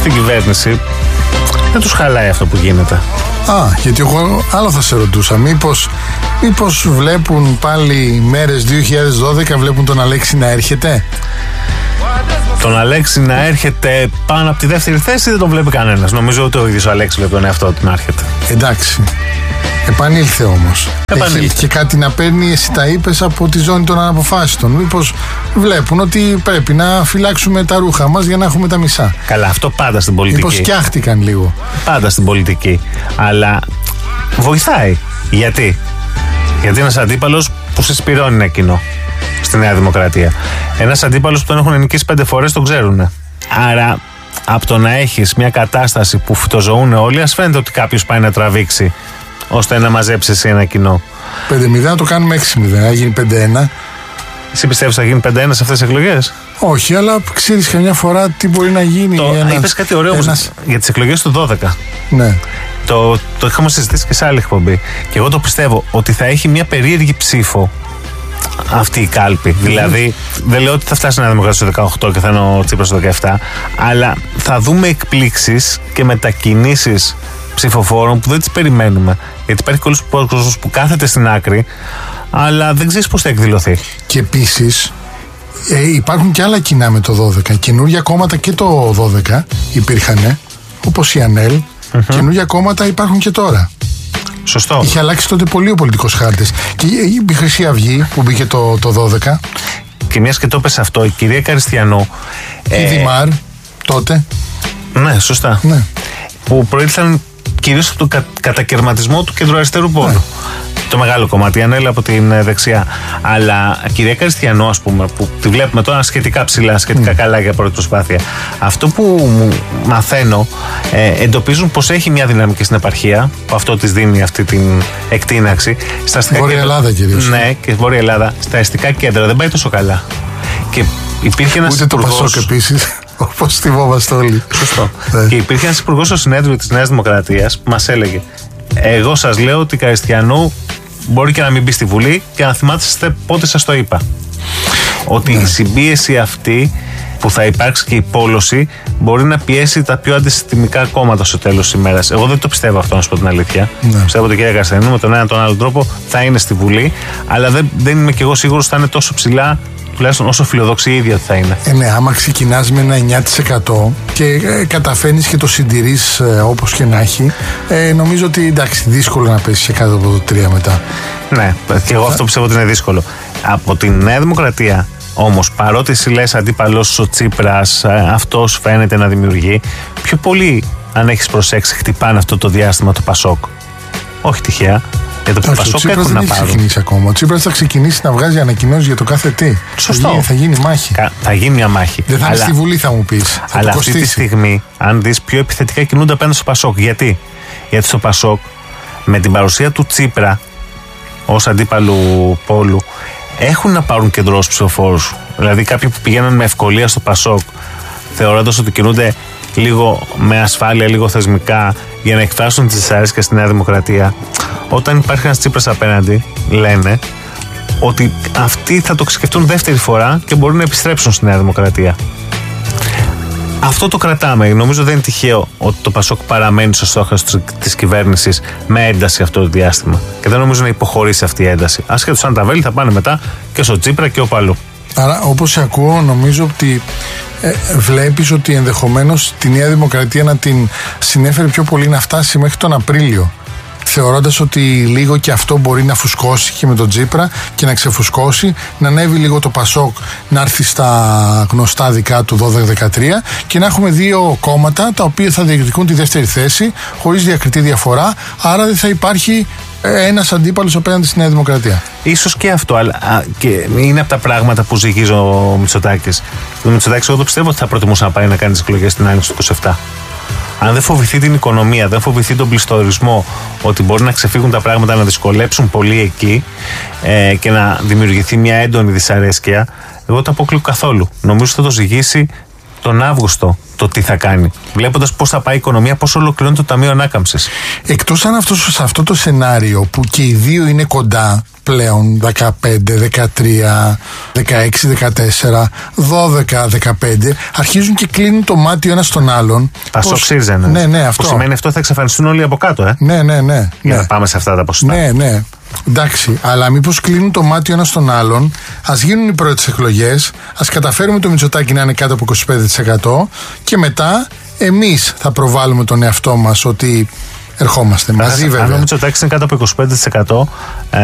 στην κυβέρνηση δεν τους χαλάει αυτό που γίνεται. Γιατί εγώ άλλο θα σε ρωτούσα. Μήπως βλέπουν πάλι μέρες 2012, βλέπουν τον Αλέξη να έρχεται. Τον Αλέξη να έρχεται πάνω από τη δεύτερη θέση δεν τον βλέπει κανένας. Νομίζω ότι ο ίδιος ο Αλέξης βλέπει τον εαυτό του να έρχεται. Εντάξει. Επανήλθε όμως. Έχει και κάτι να παίρνει, εσύ τα είπες, από τη ζώνη των αναποφάσιστων. Μήπως βλέπουν ότι πρέπει να φυλάξουμε τα ρούχα μας για να έχουμε τα μισά. Καλά, αυτό πάντα στην πολιτική. Μήπως φτιάχτηκαν λίγο. Πάντα στην πολιτική. Αλλά βοηθάει. Γιατί ένας αντίπαλος που συσπηρώνει ένα κοινό στη Νέα Δημοκρατία. Ένας αντίπαλος που τον έχουν νικήσει 5 φορές τον ξέρουν. Άρα, από το να έχεις μια κατάσταση που φυτοζωούν όλοι, ας φαίνεται ότι κάποιος πάει να τραβήξει ώστε να μαζέψει εσύ ένα κοινό. 5-0 να το κάνουμε 6-0, να γίνει 5-1. Εσύ πιστεύεις θα γίνει 5-1 σε αυτές τις εκλογές? Όχι, αλλά ξέρεις καμιά φορά τι μπορεί να γίνει. Είπες κάτι ωραίο για τις εκλογές του 12. Ναι. Το είχαμε συζητήσει και σε άλλη εκπομπή. Και εγώ το πιστεύω ότι θα έχει μια περίεργη ψήφο αυτή η κάλπη. Δηλαδή, δεν λέω ότι θα φτάσει να Δημοκρατία στο 18 και θα είναι ο Τσίπρας στο 17, αλλά θα δούμε εκπλήξεις και μετακινήσεις ψηφοφόρων που δεν τις περιμένουμε. Γιατί υπάρχει κόσμος που κάθεται στην άκρη, αλλά δεν ξέρεις πώς θα εκδηλωθεί. Και επίσης, υπάρχουν και άλλα κοινά με το 12. Καινούργια κόμματα και το 12 υπήρχαν, όπως η ΑΝΕΛ. Καινούργια κόμματα υπάρχουν και τώρα. Σωστό. Είχε αλλάξει τότε πολύ ο πολιτικός χάρτης. Και η Χρυσή Αυγή που μπήκε το 12. Και μιας και το έπεσε αυτό, η κυρία Καριστιανού. Η Δημάρ τότε. Ναι, σωστά. Ναι. Που προήλθαν κυρίως από τον κατακαιρματισμό του κεντροαριστερού πόλου. Ναι. Το μεγάλο κομμάτι, η Ανέλα από την δεξιά. Αλλά η κυρία Καριστιανού, ας πούμε, που τη βλέπουμε τώρα σχετικά ψηλά, σχετικά καλά για πρώτη προσπάθεια. Αυτό που μαθαίνω, εντοπίζουν πως έχει μια δυναμική στην επαρχία, που αυτό της δίνει αυτή την εκτείναξη. Βόρεια Ελλάδα κυρίως. Ναι, και Βόρεια Ελλάδα. Στα αστικά κέντρα δεν πάει τόσο καλά. Και υπήρχε ένας ούτε υπουργός... το Πασόκ επίσης, όπως θυμόμαστε όλοι. Σωστό. Και υπήρχε ένας υπουργός στο συνέδριο της Νέας Δημοκρατίας που μας έλεγε: εγώ σας λέω ότι η Καριστιανού μπορεί και να μην μπει στη Βουλή και να θυμάστε πότε σας το είπα. Ότι η συμπίεση αυτή που θα υπάρξει και η πόλωση μπορεί να πιέσει τα πιο αντισυστημικά κόμματα στο τέλος της ημέρας. Εγώ δεν το πιστεύω αυτό, να σου πω την αλήθεια. Πιστεύω ότι η κυρία Καριστιανού με τον ένα ή τον άλλο τρόπο θα είναι στη Βουλή, αλλά δεν είμαι και εγώ σίγουρος ότι θα είναι τόσο ψηλά, τουλάχιστον όσο φιλοδόξη η ίδια θα είναι. Ναι, άμα ξεκινάς με ένα 9% και καταφέρνεις και το συντηρείς όπως και να έχει, νομίζω ότι εντάξει, δύσκολο να πέσει και κάτω από το 3 μετά. Ναι, και εγώ αυτό πιστεύω ότι είναι δύσκολο. Από τη Νέα Δημοκρατία όμως, παρότι εσύ λες αντίπαλος ο Τσίπρας, αυτός φαίνεται να δημιουργεί, πιο πολύ, αν έχεις προσέξει, χτυπάνε αυτό το διάστημα το Πασόκ. Όχι τυχαία. Για το Πασόκ έχουν να πάρουν. Ξεκινήσει ακόμα. Ο Τσίπρας θα ξεκινήσει να βγάζει ανακοινώσεις για το κάθε τι. Σωστό. Θα γίνει μάχη. Θα γίνει μια μάχη. Δεν θα είναι στη Βουλή, θα μου πεις. Αλλά αυτή τη στιγμή, αν δεις, πιο επιθετικά κινούνται απέναντι στο Πασόκ. Γιατί στο Πασόκ, με την παρουσία του Τσίπρα ως αντίπαλου πόλου, έχουν να πάρουν κεντρούς ψηφοφόρους. Δηλαδή, κάποιοι που πηγαίνουν με ευκολία στο Πασόκ, θεωρώντας ότι κινούνται λίγο με ασφάλεια, λίγο θεσμικά, για να εκφράσουν τις δυσαρέσκειες στη Νέα Δημοκρατία, όταν υπάρχει ένας Τσίπρας απέναντι, λένε ότι αυτοί θα το σκεφτούν δεύτερη φορά και μπορούν να επιστρέψουν στη Νέα Δημοκρατία. Αυτό το κρατάμε. Νομίζω δεν είναι τυχαίο ότι το Πασόκ παραμένει στο στόχαστρο της κυβέρνησης με ένταση αυτό το διάστημα. Και δεν νομίζω να υποχωρήσει αυτή η ένταση. Ασχέτως αν τα βέλη θα πάνε μετά και στο Τσίπρα και όπου αλλού. Άρα, όπως σε ακούω, νομίζω ότι βλέπεις ότι ενδεχομένως τη Νέα Δημοκρατία να την συνέφερε πιο πολύ να φτάσει μέχρι τον Απρίλιο, θεωρώντας ότι λίγο και αυτό μπορεί να φουσκώσει και με τον Τσίπρα και να ξεφουσκώσει, να ανέβει λίγο το Πασόκ, να έρθει στα γνωστά δικά του 12-13 και να έχουμε δύο κόμματα τα οποία θα διεκδικούν τη δεύτερη θέση χωρίς διακριτή διαφορά, άρα δεν θα υπάρχει ένας αντίπαλος απέναντι στη Νέα Δημοκρατία. Ίσως και αυτό, αλλά και είναι από τα πράγματα που ζυγίζει ο Μητσοτάκης. Ο Μητσοτάκης, εγώ το πιστεύω ότι θα προτιμούσε να πάει να κάνει τις εκλογές στην άνοιξη του 27. Αν δεν φοβηθεί την οικονομία, δεν φοβηθεί τον πληστορισμό, ότι μπορεί να ξεφύγουν τα πράγματα, να δυσκολέψουν πολύ εκεί και να δημιουργηθεί μια έντονη δυσαρέσκεια, εγώ το αποκλείω καθόλου. Νομίζω ότι θα το ζυγίσει τον Αύγουστο το τι θα κάνει, βλέποντας πώς θα πάει η οικονομία, πώς ολοκληρώνει το Ταμείο Ανάκαμψης. Εκτός αν σε αυτό το σενάριο που και οι δύο είναι κοντά πλέον, 15, 13, 16, 14, 12, 15, αρχίζουν και κλείνουν το μάτι ο ένας στον άλλον. Πασόκ ΣΥΡΙΖΑ. Ναι, αυτό. Που σημαίνει αυτό θα εξαφανιστούν όλοι από κάτω, Ναι. Για να πάμε σε αυτά τα ποσοστά. Ναι. Εντάξει, αλλά μήπως κλείνουν το μάτι ο ένας στον άλλον, ας γίνουν οι πρώτες εκλογές, ας καταφέρουμε το Μητσοτάκη να είναι κάτω από 25% και μετά εμείς θα προβάλλουμε τον εαυτό μας ότι ερχόμαστε μαζί, βέβαια. Αν ο Μητσοτάκης είναι κάτω από 25%,